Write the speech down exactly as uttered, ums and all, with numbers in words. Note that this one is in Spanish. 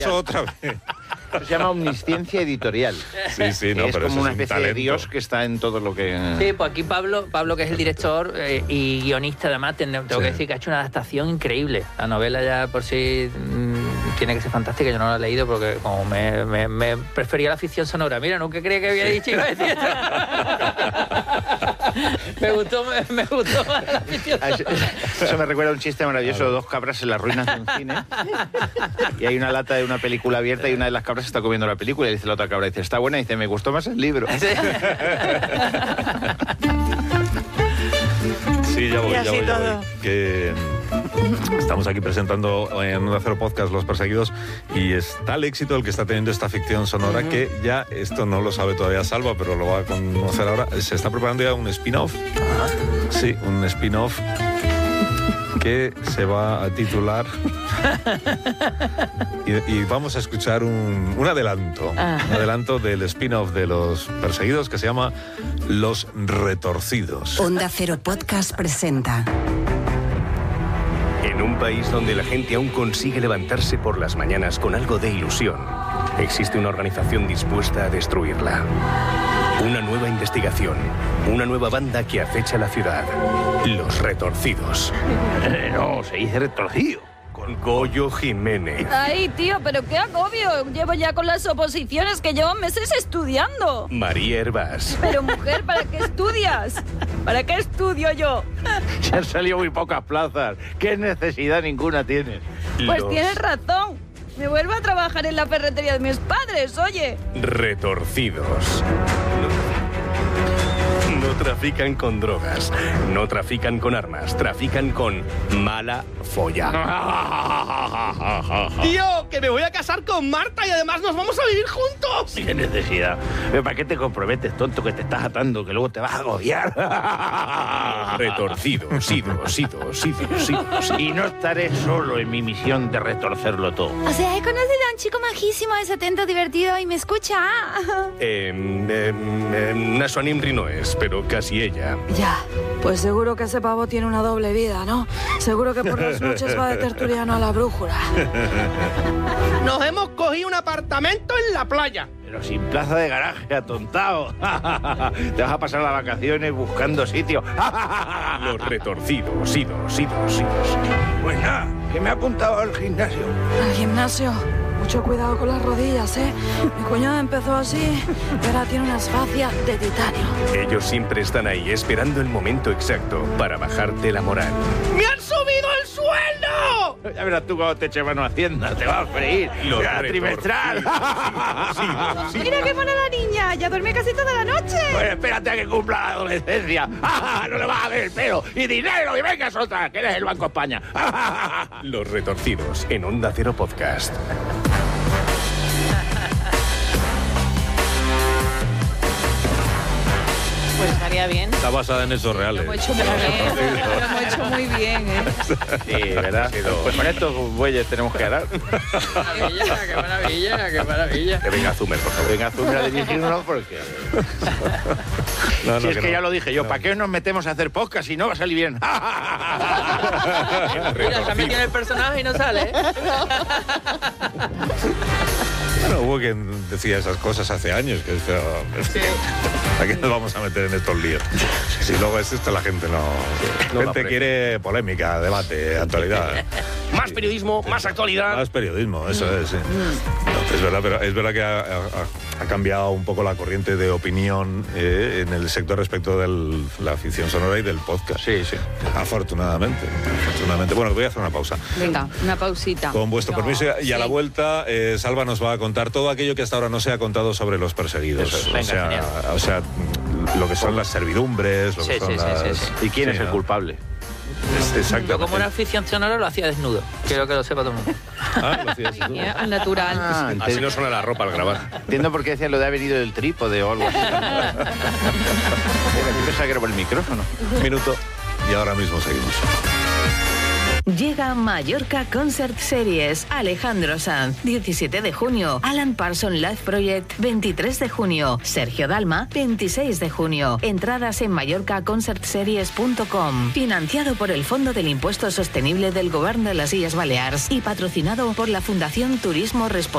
Otra vez. Se llama omnisciencia editorial. Sí, sí, no, es pero como eso una es un especie de talento. Dios que está en todo lo que... Sí, pues aquí Pablo, Pablo que es el director eh, y guionista, además, tengo Sí. que decir que ha hecho una adaptación increíble. La novela ya por sí mmm, tiene que ser fantástica, yo no la he leído porque como me, me, me prefería la ficción sonora. Mira, nunca creía que había dicho iba a decir esto. me gustó, me, me gustó más la ficción sonora. Eso me recuerda a un chiste maravilloso, dos cabras en las ruinas de un cine y hay una lata de una película abierta y una de las cabras está comiendo la película y dice la otra cabra, dice, está buena, y dice, me gustó más el libro. Sí. Sí, ya voy, Y ya así voy, ya todo. voy. Que estamos aquí presentando en Onda Cero Podcast Los Perseguidos y es tal éxito el que está teniendo esta ficción sonora uh-huh. que ya, esto no lo sabe todavía Salva, pero lo va a conocer ahora, se está preparando ya un spin-off. Uh-huh. Sí, un spin-off que se va a titular y, y vamos a escuchar un, un adelanto, ah. un adelanto del spin-off de Los Perseguidos que se llama Los Retorcidos. Onda Cero Podcast presenta. En un país donde la gente aún consigue levantarse por las mañanas con algo de ilusión, existe una organización dispuesta a destruirla. Una nueva investigación, una nueva banda que acecha la ciudad. Los Retorcidos. Eh, no, se dice retorcido. Con Goyo Jiménez. Ay, tío, pero qué agobio. Llevo ya con las oposiciones que llevo meses estudiando. María Hervás. Pero mujer, ¿para qué estudias? ¿Para qué estudio yo? Se han salido muy pocas plazas. ¿Qué necesidad ninguna tienes? Pues Los tienes razón. Me vuelvo a trabajar en la ferretería de mis padres, oye. Retorcidos. No, no trafican con drogas, no trafican con armas, trafican con mala folla. ¡Tío, que me voy a casar con Marta y además nos vamos a vivir juntos! ¿Qué necesidad? ¿Para qué te comprometes, tonto, que te estás atando, que luego te vas a agobiar? Retorcidos, idos, idos, idos, idos. Y no estaré solo en mi misión de retorcerlo todo. O sea, he conocido a un chico majísimo, es atento, divertido y me escucha. Eh, eh, eh, Nashua Nimri no es, pero casi ella. Ya, pues seguro que ese pavo tiene una doble vida, ¿no? Seguro que por las noches va de tertuliano a la brújula. Nos hemos cogido un apartamento en la playa. Pero sin plaza de garaje, atontado. Te vas a pasar las vacaciones buscando sitio. Los Retorcidos, idos, idos, idos. Pues nada, que me ha apuntado al gimnasio. Al gimnasio. Mucho cuidado con las rodillas, ¿eh? Mi cuñado empezó así y ahora tiene unas fascias de titanio. Ellos siempre están ahí esperando el momento exacto para bajarte la moral. ¡Me han subido el sueldo! Ya verás tú cuando te eche mano a Hacienda, te vas a freír. Los Será trimestral. Sí, sí, sí. Mira qué mona la niña, ya duerme casi toda la noche. Pues espérate a que cumpla la adolescencia. No le vas a ver el pelo. Y dinero, y vengas otra, que eres el Banco España. Los Retorcidos en Onda Cero Podcast. Pues estaría bien. Está basada en hechos Lo reales. hemos hecho muy bien. Lo hemos hecho muy bien, ¿eh? Sí, ¿verdad? Pues con estos bueyes tenemos que arar. ¡Qué maravilla, qué maravilla, qué maravilla! Que venga Zumer, por favor. Venga, tú a dirigirnos porque... No, no, si es que, no. ya lo dije yo, No. ¿para qué nos metemos a hacer podcast si no va a salir bien? Mira, se ha metido en el personaje y no sale, ¿eh? Bueno, hubo quien decía esas cosas hace años, que decía, ¿a qué nos vamos a meter en estos líos? Si luego es esto, la gente no... No La lo gente quiere polémica, debate, actualidad. Más periodismo, más actualidad. Más periodismo, eso es, sí. No, es verdad, pero es verdad que ha, ha- ha cambiado un poco la corriente de opinión eh, en el sector respecto de la ficción sonora y del podcast. Sí, sí. Afortunadamente, afortunadamente. Bueno, voy a hacer una pausa. Venga, una pausita. Con vuestro No, permiso, y a la sí. vuelta, eh, Salva nos va a contar todo aquello que hasta ahora no se ha contado sobre Los Perseguidos. Eso es. o, Venga, sea, genial. o sea, lo que son las servidumbres, lo que Sí, son sí, sí, las... sí, sí. ¿Y quién Sí, es el ¿no? culpable? Es- Exactamente. Yo como una ficción sonora lo hacía desnudo. Quiero que lo sepa todo el mundo. Ah, lo hacías tú. Eh, Al natural. Ah, Así entiendo, no suena la ropa al grabar. entiendo por qué decía lo de haber venido del trípode o algo así. Yo pensaba que era por el micrófono. Un minuto y ahora mismo seguimos. Llega Mallorca Concert Series. Alejandro Sanz, diecisiete de junio. Alan Parsons Live Project, veintitrés de junio. Sergio Dalma, veintiséis de junio. Entradas en mallorca concert series punto com. Financiado por el Fondo del Impuesto Sostenible del Gobierno de las Illes Balears y patrocinado por la Fundación Turismo Responsable.